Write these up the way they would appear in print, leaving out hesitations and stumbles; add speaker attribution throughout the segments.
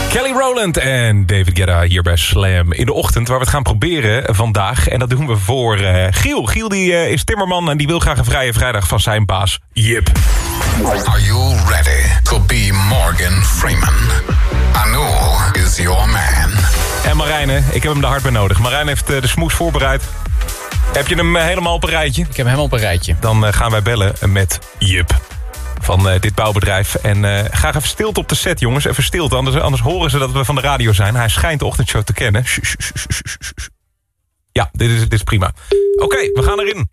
Speaker 1: Kelly Rowland en David Guetta hier bij Slam in de ochtend, waar we het gaan proberen vandaag. En dat doen we voor Giel. Giel die is timmerman en die wil graag een vrije vrijdag van zijn baas Jip.
Speaker 2: Are you ready to be Morgan Freeman? Anu is your man.
Speaker 1: En Marijne, ik heb hem er hard bij nodig. Marijne heeft de smoes voorbereid. Heb je hem helemaal op een rijtje?
Speaker 3: Ik heb hem helemaal op een rijtje.
Speaker 1: Dan gaan wij bellen met Jip van dit bouwbedrijf. En graag even stilte op de set, jongens. Even stilte, anders horen ze dat we van de radio zijn. Hij schijnt de ochtendshow te kennen. Ja, dit is prima. Oké, we gaan erin.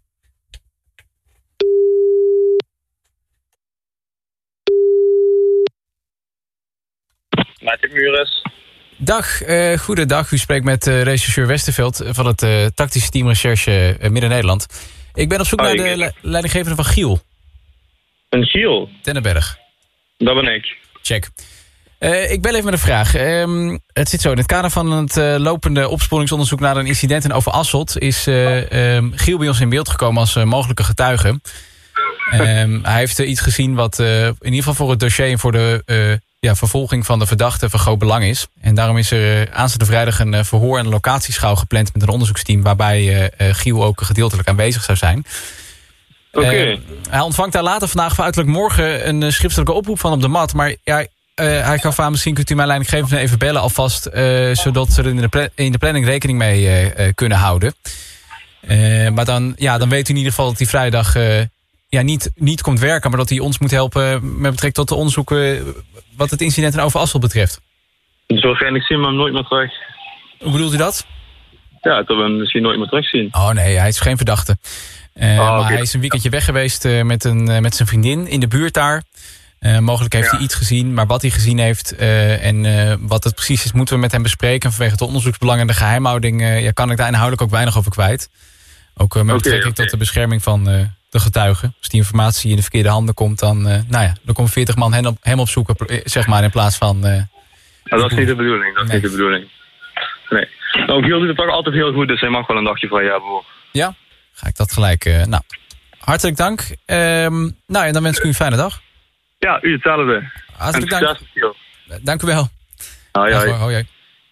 Speaker 4: Maarten Muris.
Speaker 3: Dag, goedendag. U spreekt met rechercheur Westerveld van het tactische team Recherche Midden-Nederland. Ik ben op zoek naar de leidinggevende van Giel.
Speaker 4: Een Giel?
Speaker 3: Dennenberg.
Speaker 4: Dat ben ik.
Speaker 3: Check. Ik bel even met een vraag. Het zit zo, in het kader van het lopende opsporingsonderzoek naar een incident in Overasselt is Giel bij ons in beeld gekomen als mogelijke getuige. Hij heeft iets gezien wat in ieder geval voor het dossier en voor de vervolging van de verdachte van groot belang is. En daarom is er aanstaande vrijdag een verhoor en een locatieschouw gepland met een onderzoeksteam waarbij Giel ook gedeeltelijk aanwezig zou zijn.
Speaker 4: Oké.
Speaker 3: Hij ontvangt daar later vandaag of uiterlijk morgen een schriftelijke oproep van op de mat. Maar ja, hij gaf aan, misschien kunt u mijn leidinggevende even bellen alvast, zodat ze er in de planning rekening mee kunnen houden. Maar dan weet u in ieder geval dat die vrijdag niet komt werken, maar dat hij ons moet helpen met betrekking tot de onderzoeken wat het incident in Overasselt betreft.
Speaker 4: Dus waarschijnlijk zien we hem nooit meer terug.
Speaker 3: Hoe bedoelt u dat?
Speaker 4: Ja, dat we hem misschien nooit meer terugzien.
Speaker 3: Oh nee, hij is geen verdachte. Maar hij is een weekendje weg geweest met zijn vriendin in de buurt daar. Mogelijk heeft hij iets gezien, maar wat hij gezien heeft en wat het precies is, moeten we met hem bespreken. Vanwege het onderzoeksbelang en de geheimhouding kan ik daar inhoudelijk ook weinig over kwijt. Ook met betrekking tot de bescherming van de getuigen. Als die informatie in de verkeerde handen komt, dan komen 40 man hem opzoeken, zeg maar, in plaats van...
Speaker 4: dat is niet de bedoeling, dat is niet de bedoeling. Nee. Nou, Giel doet het toch altijd heel goed, dus hij mag wel een dagje van je hebben, hoor.
Speaker 3: Ja, ga ik dat gelijk... hartelijk dank. En dan wens ik u een fijne dag.
Speaker 4: Ja, u hetzelfde.
Speaker 3: Hartelijk dank. Dank u wel.
Speaker 2: Hoi.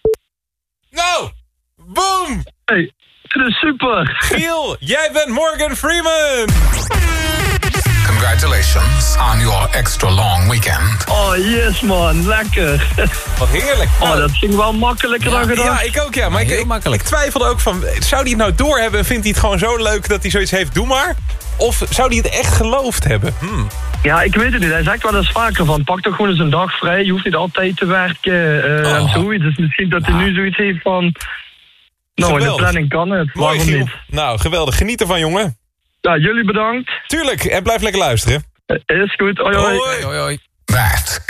Speaker 1: Nou, boom!
Speaker 4: Hey, dit is super.
Speaker 1: Giel, jij bent Morgan Freeman!
Speaker 2: Congratulations on your extra long weekend.
Speaker 4: Oh yes man, lekker.
Speaker 1: Wat heerlijk.
Speaker 4: Oh, dat ging wel makkelijker dan gedacht.
Speaker 1: Ja, ik ook, ja. Maar
Speaker 3: heel makkelijk.
Speaker 1: Ik twijfelde ook van, zou hij het nou doorhebben en vindt hij het gewoon zo leuk dat hij zoiets heeft, doe maar? Of zou hij het echt geloofd hebben?
Speaker 4: Ja, ik weet het niet. Hij zegt wel eens vaker van, pak toch gewoon eens een dag vrij. Je hoeft niet altijd te werken en zoiets. Dus misschien dat hij nu zoiets heeft van... Nou, in de planning kan het.
Speaker 1: Mooi,
Speaker 4: waarom
Speaker 1: Giel.
Speaker 4: niet?
Speaker 1: Nou, geweldig. Geniet ervan, jongen.
Speaker 4: Ja, jullie bedankt.
Speaker 1: Tuurlijk. En blijf lekker luisteren.
Speaker 4: Is goed. Hoi.
Speaker 1: Hoi.
Speaker 2: That